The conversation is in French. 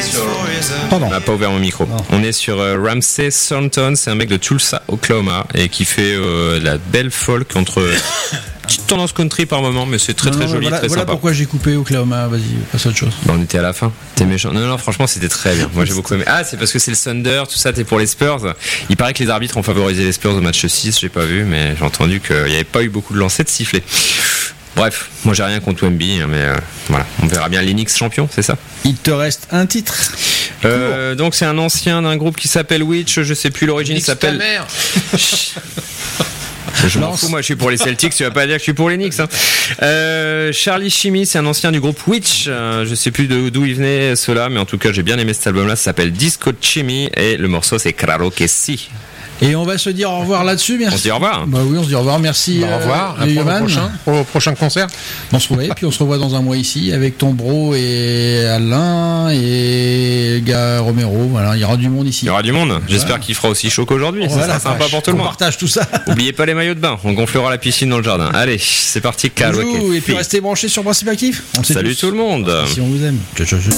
sur... Pardon. On n'a pas ouvert mon micro. Non. On est sur Ramsey Thornton, c'est un mec de Tulsa, Oklahoma, et qui fait la belle folk entre petite tendance country par moment, mais c'est très Non, joli, voilà, très voilà sympa. pourquoi j'ai coupé Oklahoma. Vas-y, passe à autre chose. On était à la fin. T'es méchant. Non, franchement, c'était très bien. Moi, j'ai beaucoup aimé. Ah, c'est parce que c'est le Thunder, tout ça, t'es pour les Spurs. Il paraît que les arbitres ont favorisé les Spurs au match 6, j'ai pas vu, mais j'ai entendu qu'il n'y avait pas eu beaucoup de lancers de sifflets. Bref, moi j'ai rien contre Wemby, mais voilà, on verra bien l'Enix champion, c'est ça. Il te reste un titre. Donc c'est un ancien d'un groupe qui s'appelle Witch, je sais plus l'origine, il s'appelle... Je m'en fous, moi je suis pour les Celtics, tu vas pas dire que je suis pour les Knicks. Charlie Shimmy, c'est un ancien du groupe Witch, je sais plus d'où il venait cela, mais en tout cas j'ai bien aimé cet album-là, ça s'appelle Disco Chimmy et le morceau c'est Claro que si. Et on va se dire au revoir là-dessus. Merci. On se dit au revoir. Bah oui, on se dit au revoir. Merci. Au revoir. Au prochain concert. On se revoit, puis on se revoit dans un mois ici avec ton bro et Alain et gars Romero. Voilà, il y aura du monde ici. Il y aura du monde. J'espère qu'il fera aussi chaud qu'aujourd'hui. Voilà, ça sera sympa pour tout le monde. On partage tout ça. Oubliez pas les maillots de bain. On gonflera la piscine dans le jardin. Allez, c'est parti. Bonjour, et puis restez branchés sur Principe Actif. Salut tout le monde. Si on vous aime.